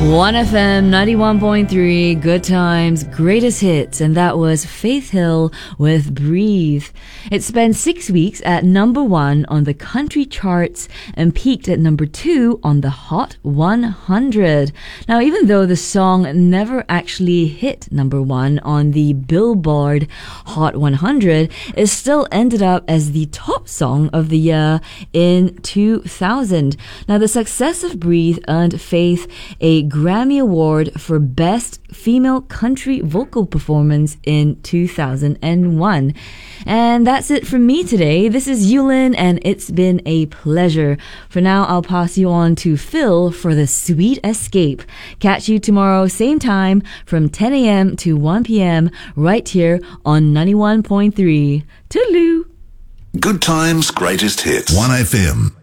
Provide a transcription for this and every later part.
1FM 91.3, Good Times, Greatest Hits, and that was Faith Hill with Breathe. It spent 6 weeks at number 1 on the country charts and peaked at number 2 on the Hot 100. Now, even though the song never actually hit number 1 on the Billboard Hot 100, it still ended up as the top song of the year in 2000. Now, the success of Breathe earned Faith a Grammy Award for Best Female Country Vocal Performance in 2001. And that's it from me today. This is Yulin, and it's been a pleasure. For now, I'll pass you on to Phil for the Sweet Escape. Catch you tomorrow, same time, from 10 a.m. to 1 p.m. right here on 91.3. Toodaloo! Good Times, Greatest Hits. 1FM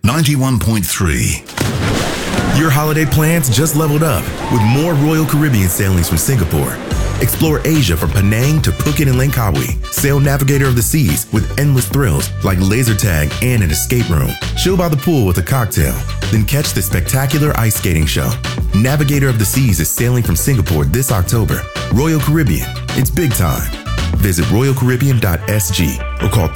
91.3. Your holiday plans just leveled up with more Royal Caribbean sailings from Singapore. Explore Asia from Penang to Phuket and Langkawi. Sail Navigator of the Seas with endless thrills like laser tag and an escape room. Chill by the pool with a cocktail. Then catch the spectacular ice skating show. Navigator of the Seas is sailing from Singapore this October. Royal Caribbean, it's big time. Visit royalcaribbean.sg or call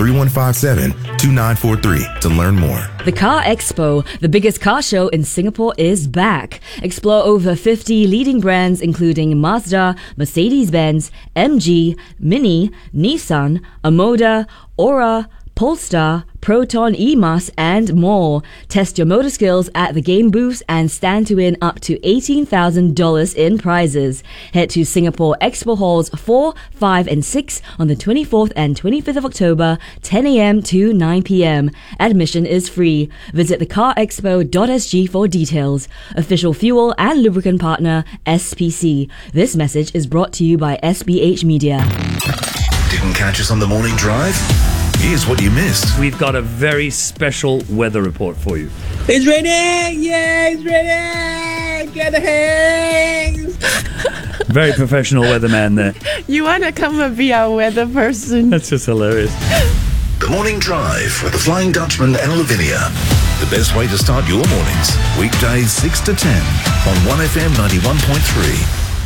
3157-2943 to learn more. The Car Expo, the biggest car show in Singapore, is back. Explore over 50 leading brands including Mazda, Mercedes-Benz, MG, Mini, Nissan, Amoda, Aura, Polestar, Proton EMAS, and more. Test your motor skills at the game booths and stand to win up to $18,000 in prizes. Head to Singapore Expo Halls 4, 5, and 6 on the 24th and 25th of October, 10 a.m. to 9 p.m. Admission is free. Visit thecarexpo.sg for details. Official fuel and lubricant partner, SPC. This message is brought to you by SBH Media. Didn't catch us on the morning drive? Here's what you missed. We've got a very special weather report for you. It's raining! Yeah, it's raining! Get the hands! Very professional weatherman there. You want to come and be our weather person? That's just hilarious. The Morning Drive with the Flying Dutchman and Lavinia. The best way to start your mornings. Weekdays 6 to 10 on 1FM 91.3.